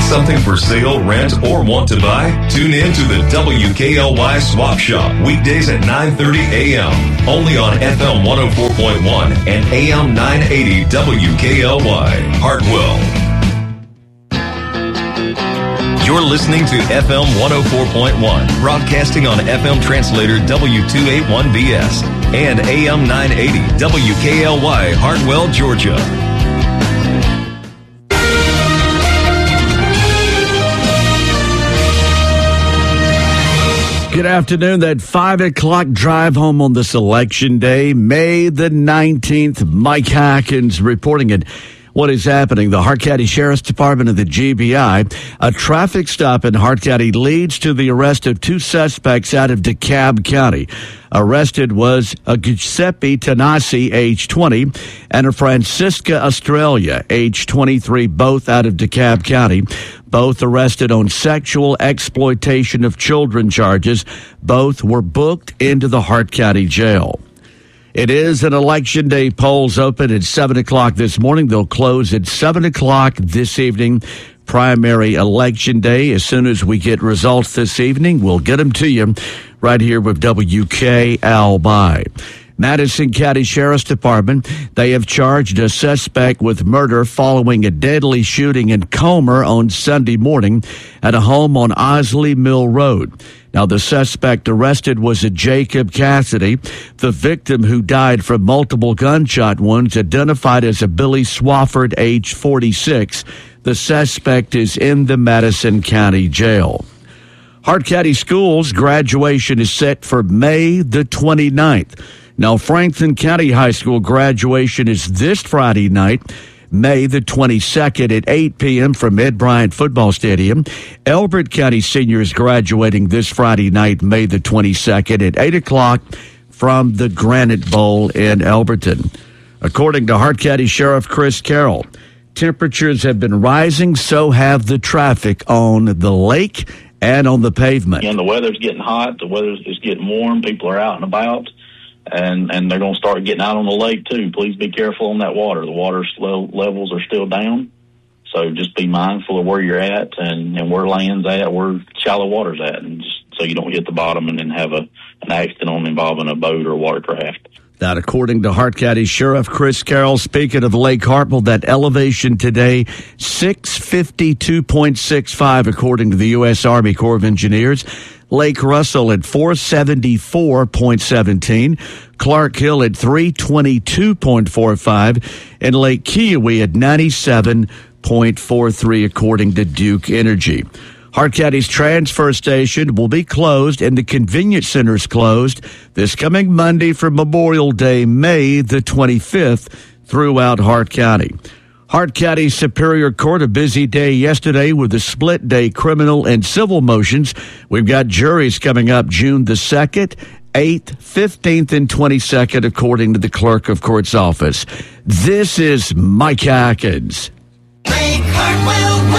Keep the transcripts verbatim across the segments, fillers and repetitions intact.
something for sale, rent, or want to buy? Tune in to the W K L Y Swap Shop weekdays at nine thirty a.m. only on F M one oh four point one and A M nine eighty W K L Y Hartwell. You're listening to F M one oh four point one, broadcasting on F M translator W two eighty-one B S and A M nine eighty W K L Y Hartwell, Georgia. Good afternoon. That five o'clock drive home on this election day, May the nineteenth. Mike Hackins reporting it. What is happening? The Hart County Sheriff's Department and the G B I. A traffic stop in Hart County leads to the arrest of two suspects out of DeKalb County. Arrested was a Giuseppe Tanasi, age twenty, and a Francisca Australia, age twenty-three, both out of DeKalb County. Both arrested on sexual exploitation of children charges. Both were booked into the Hart County Jail. It is an election day. Polls open at seven o'clock this morning. They'll close at seven o'clock this evening. Primary election day. As soon as we get results this evening, we'll get them to you right here with W K L Y. Madison County Sheriff's Department, they have charged a suspect with murder following a deadly shooting in Comer on Sunday morning at a home on Osley Mill Road. Now, the suspect arrested was a Jacob Cassidy. The victim, who died from multiple gunshot wounds, identified as a Billy Swafford, age forty-six. The suspect is in the Madison County Jail. Hart County Schools graduation is set for May the twenty-ninth. Now, Franklin County High School graduation is this Friday night, May the twenty-second at eight p.m. from Ed Bryant Football Stadium. Elbert County seniors graduating this Friday night, May the twenty-second at eight o'clock from the Granite Bowl in Elberton. According to Hart County Sheriff Chris Carroll, temperatures have been rising, so have the traffic on the lake and on the pavement. And the weather's getting hot, the weather is getting warm, people are out and about. And and they're going to start getting out on the lake, too. Please be careful on that water. The water levels are still down, so just be mindful of where you're at and, and where land's at, where shallow water's at, and just so you don't hit the bottom and then have a an accident on involving a boat or a watercraft. That, according to Hart County Sheriff Chris Carroll. Speaking of Lake Hartwell, that elevation today, six fifty-two point six five, according to the U S Army Corps of Engineers. Lake Russell at four seventy-four point one seven, Clark Hill at three twenty-two point four five, and Lake Kiowee at ninety-seven point four three, according to Duke Energy. Hart County's transfer station will be closed and the convenience center is closed this coming Monday for Memorial Day, May the twenty-fifth, throughout Hart County. Hart County Superior Court, a busy day yesterday with the split day criminal and civil motions. We've got juries coming up June the second, eighth, fifteenth, and twenty-second, according to the clerk of court's office. This is Mike Atkins. Lake Hartwell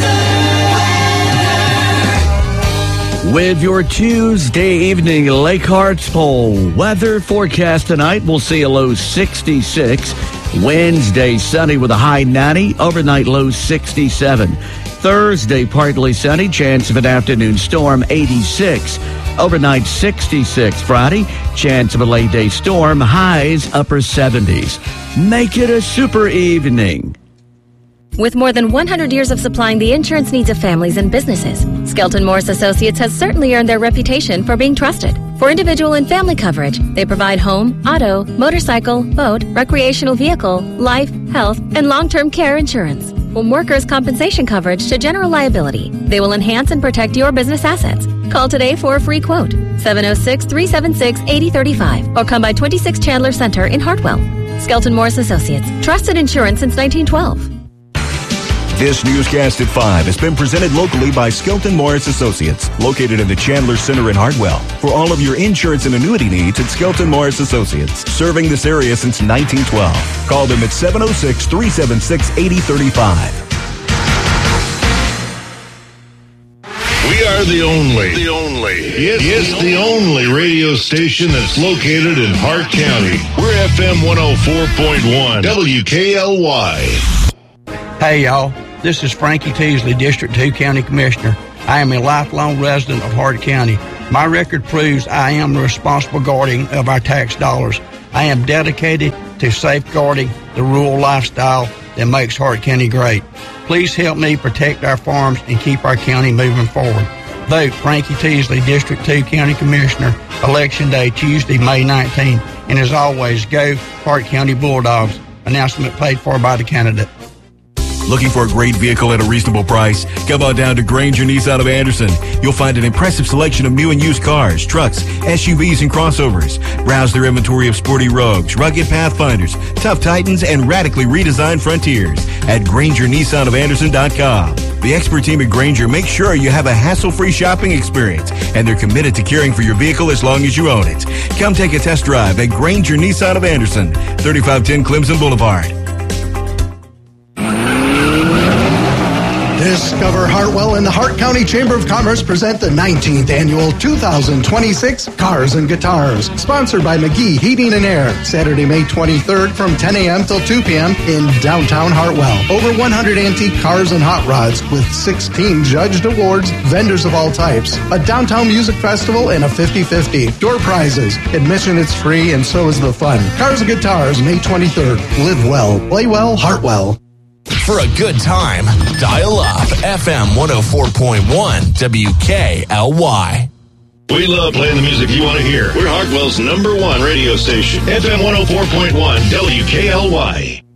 weather. With your Tuesday evening Lake Hartsville weather forecast tonight, we'll see a low sixty-six. Wednesday, sunny with a high ninety. Overnight low sixty-seven. Thursday, partly sunny. Chance of an afternoon storm, eighty-six. Overnight sixty-six. Friday, chance of a late day storm. Highs, upper seventies. Make it a super evening. With more than one hundred years of supplying the insurance needs of families and businesses, Skelton Morris Associates has certainly earned their reputation for being trusted. For individual and family coverage, they provide home, auto, motorcycle, boat, recreational vehicle, life, health, and long-term care insurance. From workers' compensation coverage to general liability, they will enhance and protect your business assets. Call today for a free quote, seven oh six, three seven six, eight oh three five, or come by twenty-six Chandler Center in Hartwell. Skelton Morris Associates, trusted insurance since nineteen twelve. This newscast at five has been presented locally by Skelton Morris Associates, located in the Chandler Center in Hartwell. For all of your insurance and annuity needs at Skelton Morris Associates, serving this area since nineteen twelve. Call them at seven oh six, three seven six, eight oh three five. We are the only, the only, yes, yes, the only radio station that's located in Hart County. We're F M one oh four point one, W K L Y. Hey, y'all. This is Frankie Teasley, District two County Commissioner. I am a lifelong resident of Hart County. My record proves I am the responsible guardian of our tax dollars. I am dedicated to safeguarding the rural lifestyle that makes Hart County great. Please help me protect our farms and keep our county moving forward. Vote Frankie Teasley, District two County Commissioner, Election Day, Tuesday, May nineteenth. And as always, go Hart County Bulldogs. Announcement paid for by the candidate. Looking for a great vehicle at a reasonable price? Come on down to Granger Nissan of Anderson. You'll find an impressive selection of new and used cars, trucks, S U Vs, and crossovers. Browse their inventory of sporty Rogues, rugged Pathfinders, tough Titans, and radically redesigned Frontiers at Granger Nissan of Anderson dot com. The expert team at Granger makes sure you have a hassle-free shopping experience, and they're committed to caring for your vehicle as long as you own it. Come take a test drive at Granger Nissan of Anderson, thirty-five ten Clemson Boulevard. Discover Hartwell and the Hart County Chamber of Commerce present the nineteenth annual two thousand twenty-six Cars and Guitars, sponsored by McGee Heating and Air, Saturday, May twenty-third from ten a.m. till two p.m. in downtown Hartwell. Over one hundred antique cars and hot rods with sixteen judged awards, vendors of all types, a downtown music festival, and a fifty-fifty. Door prizes. Admission is free and so is the fun. Cars and Guitars, May twenty-third. Live well, play well, Hartwell. For a good time, dial up F M one oh four point one W K L Y. We love playing the music you want to hear. We're Hartwell's number one radio station, F M one oh four point one W K L Y.